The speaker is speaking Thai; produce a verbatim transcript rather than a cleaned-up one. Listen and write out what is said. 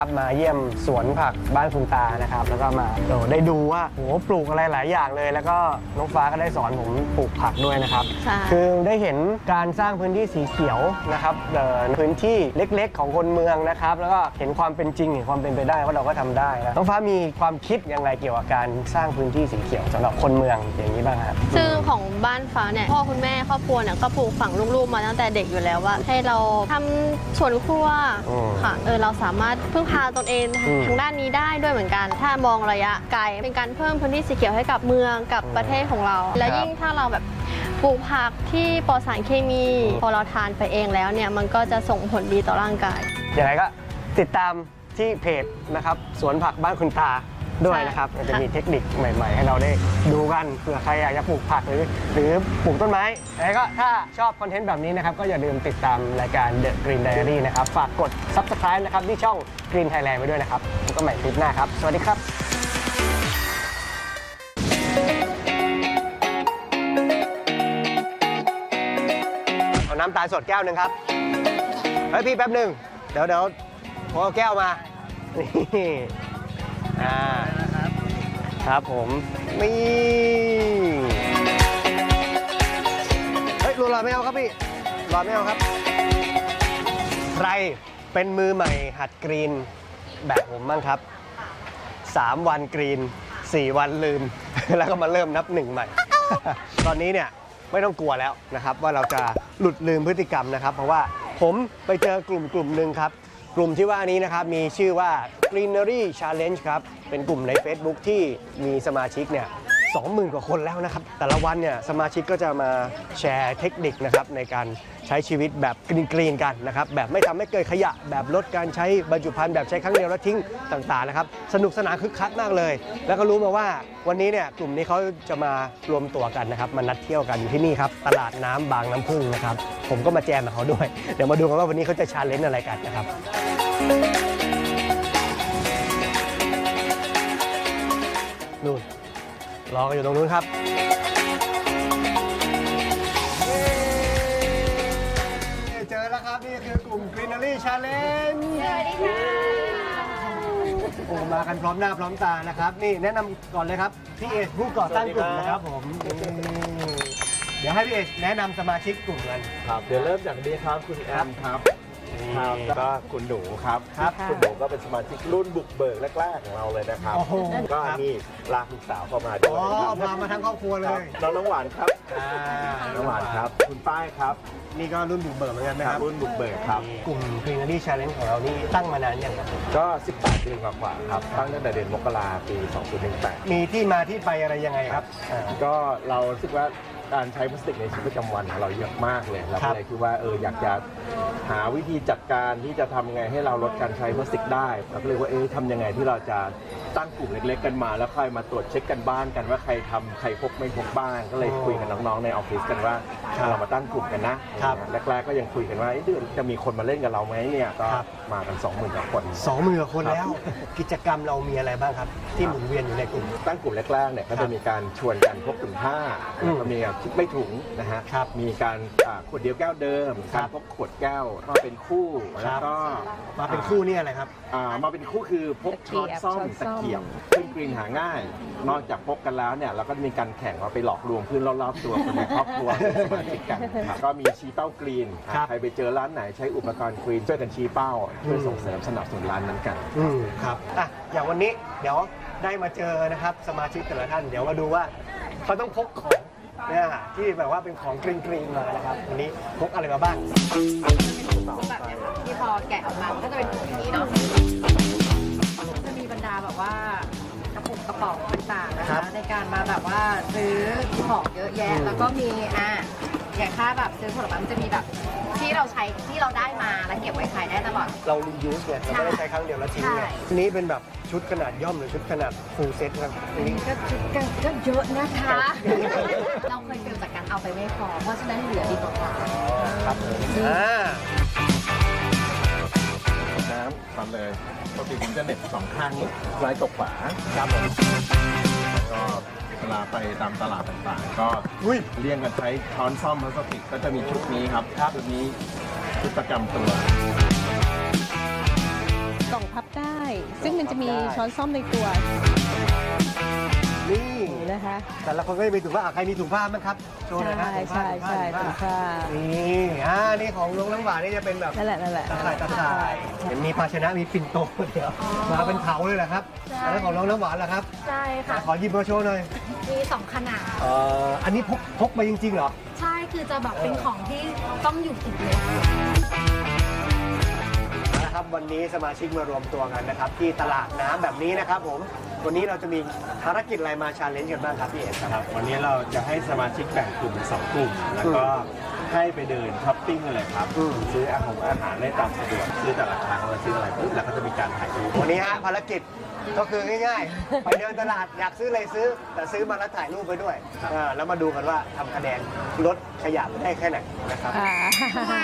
มาเยี่ยมสวนผักบ้านคุณตานะครับแล้วก็มาได้ดูว่าโหปลูกอะไรหลายอย่างเลยแล้วก็น้องฟ้าก็ได้สอนผมปลูกผักด้วยนะครับคือได้เห็นการสร้างพื้นที่สีเขียวนะครับพื้นที่เล็กๆของคนเมืองนะครับแล้วก็เห็นความเป็นจริงเห็นความเป็นไปได้ว่าเราก็ทำได้นะน้องฟ้ามีความคิดยังไงเกี่ยวกับการสร้างพื้นที่สีเขียวสำหรับคนเมืองอย่างนี้บ้างครับซึ่งของบ้านฟ้าเนี่ยพ่อคุณแม่ครอบครัวเนี่ยก็ปลูกฝังลูกๆมาตั้งแต่เด็กอยู่แล้วว่าให้เราทำสวนครัวค่ะเออเราสามารถพึ่งพาตนเองทางด้านนี้ได้ด้วยเหมือนกันถ้ามองระยะไกลเป็นการเพิ่มพื้นที่สีเขียวให้กับเมืองกับประเทศของเราและยิ่งถ้าเราแบบปลูกผักที่ปลอดสารเคมีพอเราทานไปเองแล้วเนี่ยมันก็จะส่งผลดีต่อร่างกายยังไงก็ติดตามที่เพจนะครับสวนผักบ้านคุณตาด้วยนะครับจะมีเทคนิคใหม่ๆให้เราได้ดูกันเผื่อใครอยากจะปลูกผักหรือหรือปลูกต้นไม้แล้วก็ถ้าชอบคอนเทนต์แบบนี้นะครับก็อย่าลืมติดตามรายการ The Green Diary นะครับฝากกด ซับสไครบ์ นะครับที่ช่อง Green Thailand ไว้ด้วยนะครับพบกันใหม่คลิปหน้าครับสวัสดีครับเอาน้ำตาลสดแก้วหนึ่งครับเฮ้ยพี่แป๊บหนึ่งเดี๋ยวเดี๋ยวผมเอาแก้วมานี่อ่าครับผมนี่เฮ้ยรอไม่เอาครับพี่รอไม่เอาครับใครเป็นมือใหม่หัดกรีนแบบผมบ้างครับสามวันกรีนสี่วันลืมแล้วก็มาเริ่มนับหนึ่งใหม่ ตอนนี้เนี่ยไม่ต้องกลัวแล้วนะครับว่าเราจะหลุดลืมพฤติกรรมนะครับเพราะว่าผมไปเจอกลุ่มกลุ่มหนึ่งครับกลุ่มที่ว่านี้นะครับมีชื่อว่า Greenery Challenge ครับเป็นกลุ่มใน Facebook ที่มีสมาชิกเนี่ย สองหมื่น กว่าคนแล้วนะครับแต่ละวันเนี่ยสมาชิกก็จะมาแชร์เทคนิคนะครับในการใช้ชีวิตแบบกรีนๆกันนะครับแบบไม่ทำให้เกิดขยะแบบลดการใช้บรรจุภัณฑ์แบบใช้ครั้งเดียวแล้วทิ้งต่างๆนะครับสนุกสนานคึกคักมากเลยแล้วก็รู้มาว่าวันนี้เนี่ยกลุ่มนี้เขาจะมารวมตัวกันนะครับมานัดเที่ยวกันอยู่ที่นี่ครับตลาดน้ำบางน้ำพึ่งนะครับผมก็มาแจมกับเขาด้วยเดี๋ยวมาดูกันว่าวันนี้เขาจะชาเลนจ์อะไรกันนะครับนู่นรอกันอยู่ตรงนู้นครับเจอแล้วครับนี่คือกลุ่ม Greenery Challenge สวัสดีค่ะโอ้มากันพร้อมหน้าพร้อมตานะครับนี่แนะนำก่อนเลยครับพี่เอชผู้ก่อตั้งกลุ่มนะครับผมเดี๋ยวให้พี่เอชแนะนำสมาชิกกลุ่มกันครับเดี๋ยวเริ่มจากนี้ครับคุณแอมครับครับก็คุณหนูครับครับคุณหนูก็เป็นสมาชิกรุ่นบุกเบิกแรกๆของเราเลยนะครับก็นี่ลากลูกสาวเข้ามาด้วยอ๋อพามาทั้งครอบครัวเลยน้องน้องหวานครับน้องหวานครับคุณป้ายครับนี่ก็รุ่นบุกเบิกเหมือนกันนะครับรุ่นบุกเบิกครับกลุ่ม Greenery Challenge ของเรานี่ตั้งมานานยังครับก็สิบแปดเดือนกว่าๆครับตั้งตั้งแต่เดือนมกราปีสองพันสิบแปดมีที่มาที่ไปอะไรยังไงครับก็เราคิดว่าการใช้พลาสติกในชีวิตประจำวันของเราเยอะมากเลยเราก็เลยคิดว่าเอออยากจะหาวิธีจัดการที่จะทำไงให้เราลดการใช้พลาสติกได้เราก็เลยว่าเอ๊ะทำยังไงที่เราจะตั้งกลุ่มเล็กๆกันมาแล้วค่อยมาตรวจเช็คกันบ้านกันว่าใครทำใครพกไม่พกบ้างก็เลยคุยกับน้องๆในออฟฟิศกันว่าเรามาตั้งกลุ่มกันนะแรกๆก็ยังคุยกันว่าจะมีคนมาเล่นกับเราไหมเนี่ยก็มากัน สองหมื่น กว่าคนสองหมื่น กว่าคนแล้วกิจกรรมเรามีอะไรบ้างครับที่หมุนเวียนอยู่ในกลุ่มตั้งกลุ่มแรกๆเนี่ยก็จะมีการชวนกันพกถุงผ้าก็มีคิดไม่ถุงนะฮะมีการขวดเดียวแก้วเดิมการพกขวดแก้วมาเป็นคู่แล้วก็มาเป็นคู่นี่อะไรครับมาเป็นคู่คือพกช้อนซ่อมตะเกียบซึ่งกรีนหาง่ายนอกจากพกกันแล้วเนี่ยเราก็มีการแข่งว่าไปหลอกลวงเพื่อนรอบๆตัวคนในครอบครัวสมาชิกกันก็มีชี้เป้ากรีนใครไปเจอร้านไหนใช้อุปกรณ์กรีนช่วยกันชี้เป้าเพื่อส่งเสริมสนับสนุนร้านนั้นกันอืมครับอ่ะอย่างวันนี้เดี๋ยวได้มาเจอนะครับสมาชิกแต่ละท่านเดี๋ยวมาดูว่าเขาต้องพกของเนี่ยที่แบบว่าเป็นของกรีนกรีนมานะครับวันนี้พกอะไรมาบ้างแบบนี้ค่ะที่พอแกะออกมาก็จะเป็นอย่างนี้เนาะจะมีบรรดาแบบว่ากระปุกกระป๋องต่างๆนะคะในการมาแบบว่าซื้อของเยอะแยะแล้วก็มีอ่ะอย่างค่าแบบซื้อผลไม้มันจะมีแบบที่เราใช้ที่เราได้มาแล้วเก็บไว้ใช้ได้ตลอดเรา reuse เนี่ยเราไม่ได้ใช้ครั้งเดียวแล้วทิ้งเนี่ยทีนี้เป็นแบบชุดขนาดย่อมหรือชุดขนาด full set ครับอันนี้ก็ชุดก็เยอะนะคะเราเคยเฟลจากการเอาไปไม่พอเพราะฉะนั้นเหลือดีกว่าครับอ่าน้ำฟันเลยปกติผมจะเน็ตสองข้างซ้ายตกขวาครับผมก็เวลาไปตามตลาดต่างๆก็เลี่ยงกันใช้ช้อนซ่อมพลาสติกก็จะมีชุดนี้ครับชุดนี้ชุดประจำตัวกล่องพับได้ซึ่งมันจะมีช้อนส้อมในตัวนี่นะคะแต่ละคนก็จะมีถุงผ้าอ่ะใครมีถุงผ้าไหมครับโชว์หน่อยนะใช่ใช่ใช่ถุงผ้าถุงผ้านี่อ่านี่ของน้องน้ำหวานนี่จะเป็นแบบนั่นแหละนั่นแหละตะข่ายตะข่ายเห็นมีภาชนะมีปิ่นโตเดี๋ยวมาเป็นเผาเลยเหรอครับใช่แล้วของน้องน้ำหวานล่ะครับใช่ค่ะขอหยิบมาโชว์หน่อยมีสองขนาดเอ่ออันนี้พกพกมาจริงๆเหรอใช่คือจะแบบเป็นของที่ต้องอยู่ติดเลยนะครับวันนี้สมาชิกมารวมตัวกันนะครับ ที่ตลาดน้ำแบบนี้นะครับผมวันนี้เราจะมีภารกิจอะไรมาชาเลนจ์กันบ้างครับพี่เอกครับครับวันนี้เราจะให้สมาชิกแบ่งกลุ่มเป็นสองกลุ่ม แล้วก็ให้ไปเดินช้อปปิ้งกันเลยครับอืมซื้ออาหารอาหารได้ตามสะดวกซื้อแต่ละครั้งเราซื้ออะไรปุ๊บแล้วก็จะมีการถ่ายรูปวันนี้ฮะภารกิจก็คือง่ายๆ ไปเดินตลาดอยากซื้ออะไรซื้อ แต่ซื้อมาแล้วถ่ายรูปไปด้วยครับอ่าแล้วมาดูกันว่าทำคะแนนลดขยะได้แค่ไหนนะครับอ่า